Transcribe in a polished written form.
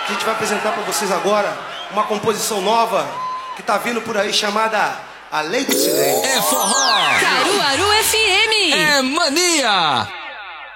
A gente vai apresentar pra vocês agora uma composição nova que tá vindo por aí chamada A Lei do Silêncio. É forró! Caruaru FM! É mania!